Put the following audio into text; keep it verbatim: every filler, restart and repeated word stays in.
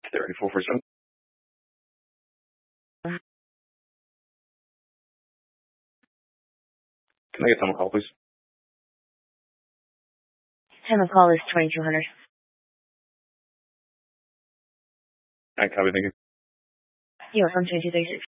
thirty-four forty-seven. Can I get time call, please? Time of call is twenty-two hundred. I copy, thank you. You are from twenty-two thirty-six.